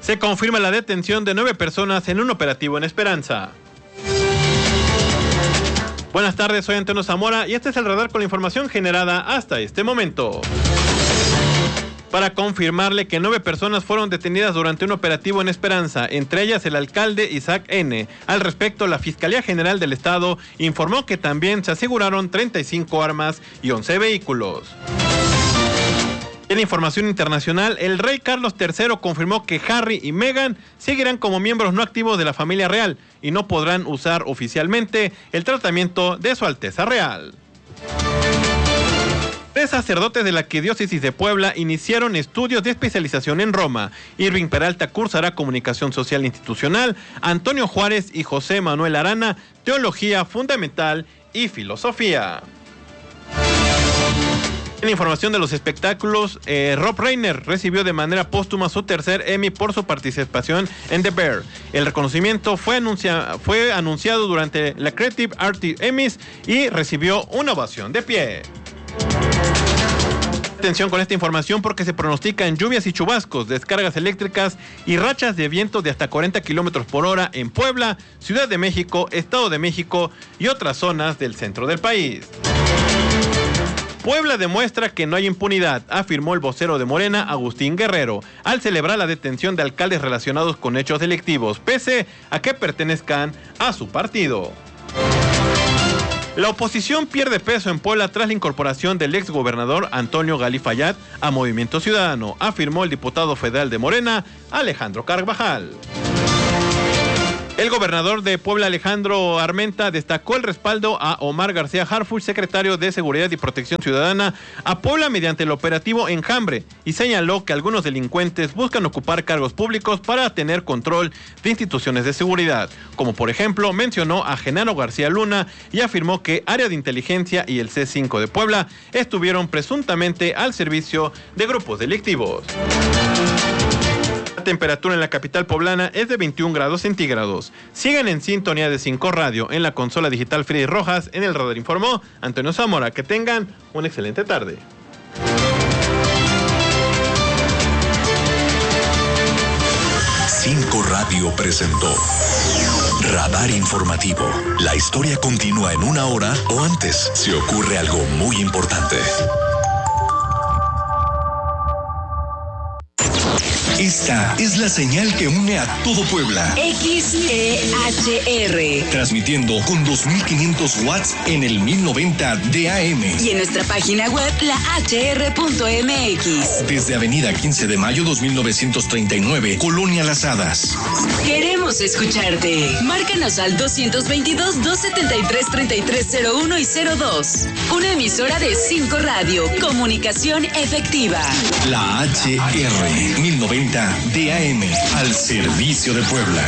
Se confirma la detención de 9 personas en un operativo en Esperanza. Buenas tardes, soy Antonio Zamora y este es el radar con la información generada hasta este momento. Para confirmarle que 9 personas fueron detenidas durante un operativo en Esperanza, entre ellas el alcalde Isaac N. Al respecto, la Fiscalía General del Estado informó que también se aseguraron 35 armas y 11 vehículos. En información internacional, el rey Carlos III confirmó que Harry y Meghan seguirán como miembros no activos de la familia real y no podrán usar oficialmente el tratamiento de Su Alteza Real. 3 sacerdotes de la Arquidiócesis de Puebla iniciaron estudios de especialización en Roma. Irving Peralta cursará Comunicación Social Institucional, Antonio Juárez y José Manuel Arana, Teología Fundamental y Filosofía. En información de los espectáculos, Rob Reiner recibió de manera póstuma su tercer Emmy por su participación en The Bear. El reconocimiento fue anunciado durante la Creative Artists Emmys y recibió una ovación de pie. Atención con esta información porque se pronostican lluvias y chubascos, descargas eléctricas y rachas de viento de hasta 40 kilómetros por hora en Puebla, Ciudad de México, Estado de México y otras zonas del centro del país. Puebla demuestra que no hay impunidad, afirmó el vocero de Morena, Agustín Guerrero, al celebrar la detención de alcaldes relacionados con hechos delictivos, pese a que pertenezcan a su partido. La oposición pierde peso en Puebla tras la incorporación del exgobernador Antonio Gali Fayad a Movimiento Ciudadano, afirmó el diputado federal de Morena, Alejandro Carvajal. El gobernador de Puebla, Alejandro Armenta, destacó el respaldo a Omar García Harfuch, secretario de Seguridad y Protección Ciudadana, a Puebla mediante el operativo Enjambre, y señaló que algunos delincuentes buscan ocupar cargos públicos para tener control de instituciones de seguridad, como por ejemplo mencionó a Genaro García Luna y afirmó que Área de Inteligencia y el C5 de Puebla estuvieron presuntamente al servicio de grupos delictivos. La temperatura en la capital poblana es de 21 grados centígrados. Sigan en sintonía de 5 Radio en la consola digital Freddy Rojas. En el radar informó Antonio Zamora. Que tengan una excelente tarde. Cinco Radio presentó Radar Informativo. La historia continúa en 1 hora o antes si ocurre algo muy importante. Esta es la señal que une a todo Puebla. XEHR. Transmitiendo con 2500 watts en el 1090 de AM. Y en nuestra página web, lahr.mx. Desde Avenida 15 de Mayo 2939, Colonia Las Hadas. Queremos escucharte. Márcanos al 222-273-3301 y 02. Una emisora de 5 Radio. Comunicación efectiva. La HR 1090 DAM, al servicio de Puebla.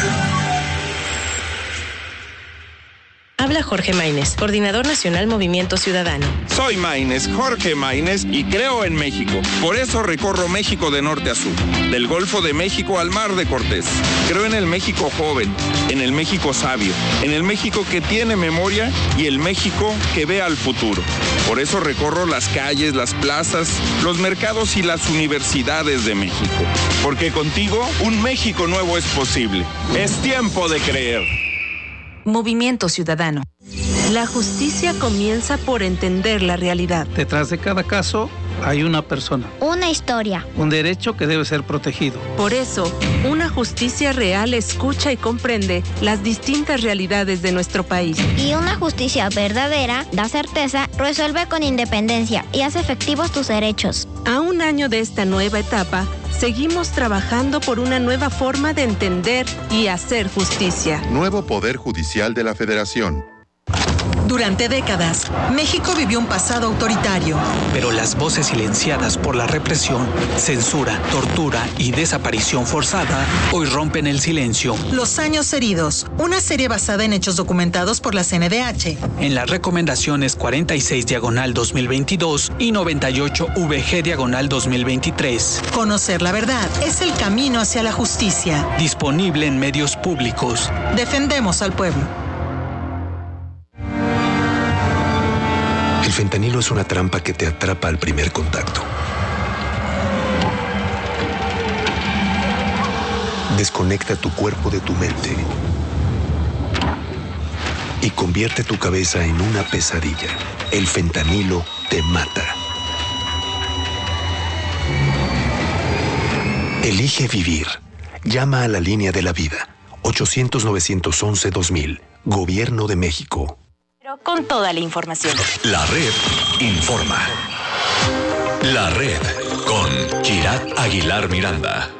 Habla Jorge Maínez, coordinador nacional Movimiento Ciudadano. Soy Maínez, Jorge Maínez, y creo en México. Por eso recorro México de norte a sur, del Golfo de México al Mar de Cortés. Creo en el México joven, en el México sabio, en el México que tiene memoria y el México que ve al futuro. Por eso recorro las calles, las plazas, los mercados y las universidades de México. Porque contigo un México nuevo es posible. Es tiempo de creer. Movimiento Ciudadano. La justicia comienza por entender la realidad. Detrás de cada caso hay una persona. Una historia. Un derecho que debe ser protegido. Por eso, una justicia real escucha y comprende las distintas realidades de nuestro país. Y una justicia verdadera da certeza, resuelve con independencia y hace efectivos tus derechos. A 1 año de esta nueva etapa, seguimos trabajando por una nueva forma de entender y hacer justicia. Nuevo Poder Judicial de la Federación. Durante décadas, México vivió un pasado autoritario. Pero las voces silenciadas por la represión, censura, tortura y desaparición forzada hoy rompen el silencio. Los años heridos, una serie basada en hechos documentados por la CNDH. En las recomendaciones 46/2022 y 98/VG/2023. Conocer la verdad es el camino hacia la justicia. Disponible en medios públicos. Defendemos al pueblo. El fentanilo es una trampa que te atrapa al primer contacto. Desconecta tu cuerpo de tu mente y convierte tu cabeza en una pesadilla. El fentanilo te mata. Elige vivir. Llama a la línea de la vida. 800-911-2000. Gobierno de México. Pero con toda la información. La red informa. La red con Kirat Aguilar Miranda.